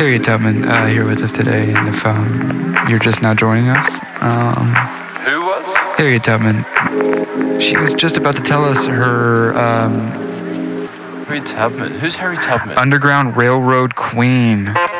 Harriet Tubman here with us today. And if you're just now joining us, Who was? Harriet Tubman. She was just about to tell us her Harriet Tubman. Who's Harriet Tubman? Underground Railroad Queen.